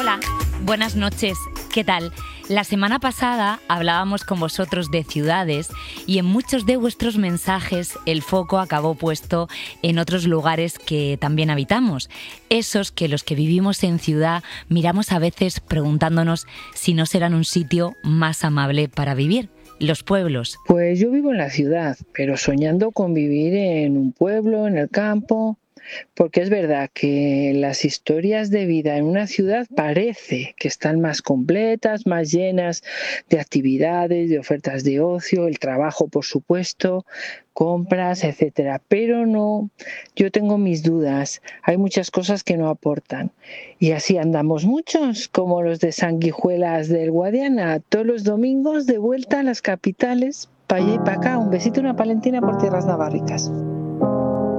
Hola, buenas noches. ¿Qué tal? La semana pasada hablábamos con vosotros de ciudades y en muchos de vuestros mensajes el foco acabó puesto en otros lugares que también habitamos. Esos que los que vivimos en ciudad miramos a veces preguntándonos si no serán un sitio más amable para vivir. Los pueblos. Pues yo vivo en la ciudad, pero soñando con vivir en un pueblo, en el campo, porque es verdad que las historias de vida en una ciudad parece que están más completas, más llenas de actividades, de ofertas de ocio, el trabajo, por supuesto, compras, etcétera. Pero no, yo tengo mis dudas. Hay muchas cosas que no aportan. Y así andamos muchos, como los de Sanguijuelas del Guadiana, todos los domingos de vuelta a las capitales, para allá y para acá. Un besito y una palentina por tierras navarricas.